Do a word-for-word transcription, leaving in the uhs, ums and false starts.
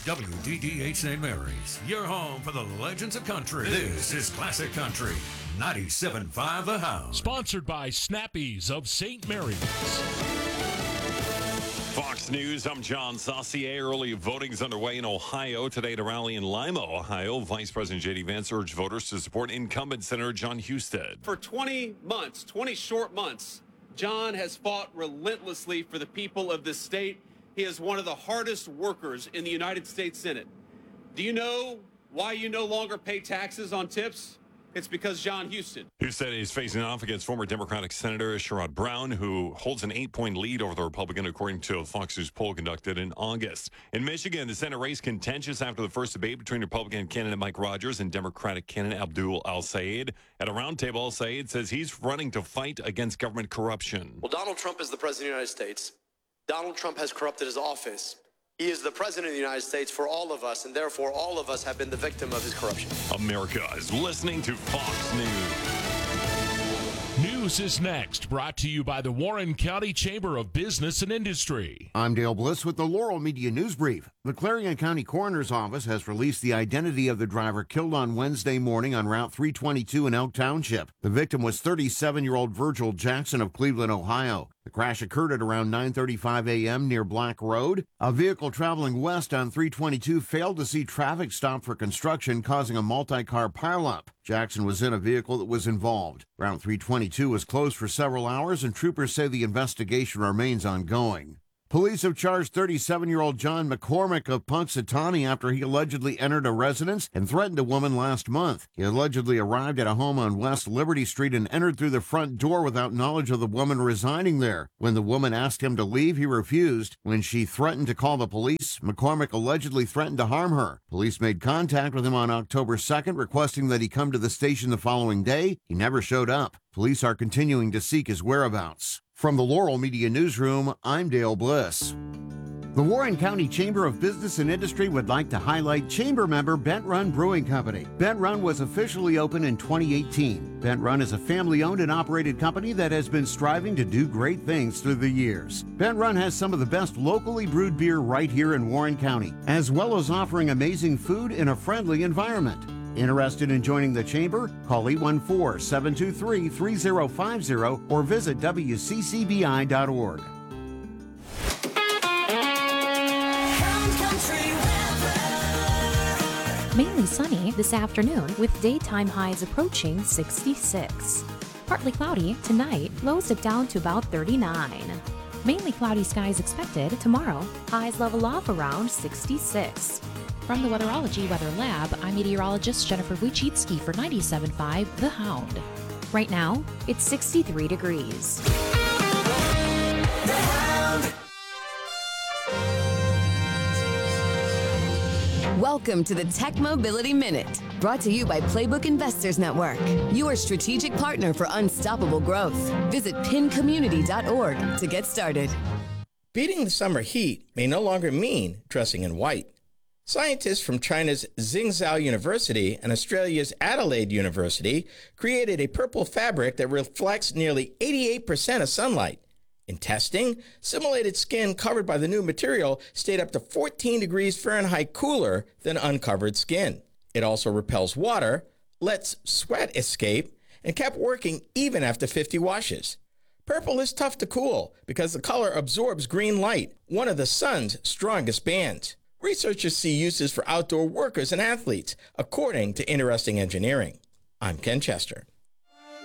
W D D H Saint Mary's, your home for the legends of country. This is Classic Country, ninety-seven point five The Hound. Sponsored by Snappies of Saint Mary's. Fox News, I'm John Saucier. Early voting is underway in Ohio. Today at a rally in Lima, Ohio, Vice President J D. Vance urged voters to support incumbent Senator Jon Husted. For twenty months, twenty short months, Jon has fought relentlessly for the people of this state. He is one of the hardest workers in the United States Senate. Do you know why you no longer pay taxes on tips? It's because Jon Husted. Husted is facing off against former Democratic Senator Sherrod Brown, who holds an eight-point lead over the Republican, according to a Fox News poll conducted in August. In Michigan, the Senate race contentious after the first debate between Republican candidate Mike Rogers and Democratic candidate Abdul El-Sayed. At a roundtable, El-Sayed says he's running to fight against government corruption. Well, Donald Trump is the president of the United States. Donald Trump has corrupted his office. He is the president of the United States for all of us, and therefore all of us have been the victim of his corruption. America is listening to Fox News. News is next, brought to you by the Warren County Chamber of Business and Industry. I'm Dale Bliss with the Laurel Media News Brief. The Clarion County Coroner's Office has released the identity of the driver killed on Wednesday morning on Route three twenty-two in Elk Township. The victim was thirty-seven-year-old Virgil Jackson of Cleveland, Ohio. The crash occurred at around nine thirty-five a.m. near Black Road. A vehicle traveling west on three twenty-two failed to see traffic stop for construction, causing a multi-car pileup. Jackson was in a vehicle that was involved. Route three twenty-two was closed for several hours, and troopers say the investigation remains ongoing. Police have charged thirty-seven-year-old John McCormick of Punxsutawney after he allegedly entered a residence and threatened a woman last month. He allegedly arrived at a home on West Liberty Street and entered through the front door without knowledge of the woman residing there. When the woman asked him to leave, he refused. When she threatened to call the police, McCormick allegedly threatened to harm her. Police made contact with him on October second, requesting that he come to the station the following day. He never showed up. Police are continuing to seek his whereabouts. From the Laurel Media Newsroom, I'm Dale Bliss. The Warren County Chamber of Business and Industry would like to highlight chamber member Bent Run Brewing Company. Bent Run was officially opened in twenty eighteen. Bent Run is a family-owned and operated company that has been striving to do great things through the years. Bent Run has some of the best locally brewed beer right here in Warren County, as well as offering amazing food in a friendly environment. Interested in joining the chamber? Call eight one four, seven two three, three zero five zero or visit W C C B I dot org. Mainly sunny this afternoon with daytime highs approaching sixty-six. Partly cloudy tonight, lows dip down to about thirty-nine. Mainly cloudy skies expected tomorrow, highs level off around sixty-six. From the Weatherology Weather Lab, I'm meteorologist Jennifer Wojcicki for ninety-seven point five The Hound. Right now, it's sixty-three degrees. The Hound. Welcome to the Tech Mobility Minute, brought to you by Playbook Investors Network, your strategic partner for unstoppable growth. Visit pin community dot org to get started. Beating the summer heat may no longer mean dressing in white. Scientists from China's Tsingtao University and Australia's Adelaide University created a purple fabric that reflects nearly eighty-eight percent of sunlight. In testing, simulated skin covered by the new material stayed up to fourteen degrees Fahrenheit cooler than uncovered skin. It also repels water, lets sweat escape, and kept working even after fifty washes. Purple is tough to cool because the color absorbs green light, one of the sun's strongest bands. Researchers see uses for outdoor workers and athletes, according to Interesting Engineering. I'm Ken Chester.